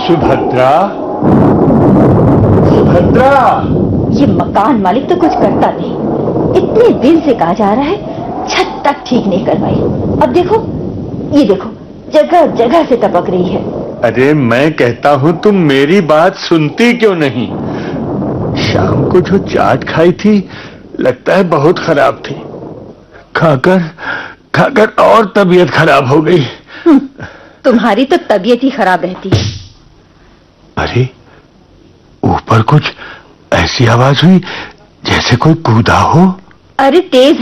सुभद्रा, सुभद्रा। ये मकान मालिक तो कुछ करता नहीं, इतने दिन से कहा जा रहा है छत तक ठीक नहीं करवाई। अब देखो, ये देखो, जगह जगह से टपक रही है। अरे मैं कहता हूँ तुम मेरी बात सुनती क्यों नहीं? शाम को जो चाट खाई थी लगता है बहुत खराब थी। खाकर खाकर और तबीयत खराब हो गई। तुम्हारी तो तबीयत ही खराब रहती है। अरे ऊपर कुछ ऐसी आवाज हुई जैसे कोई कूदा हो। अरे तेज